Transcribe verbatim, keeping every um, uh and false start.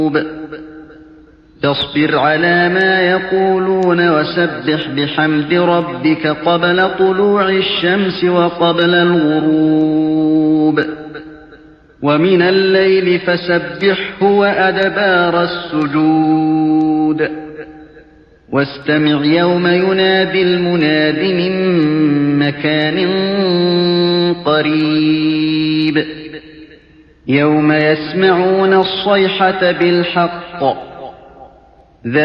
فاصبر على ما يقولون وسبح بحمد ربك قبل طلوع الشمس وقبل الغروب ومن الليل فسبحه وأدبار السجود واستمع يوم ينادي المناد من مكان قريب يوم يسمعون الصيحة بالحق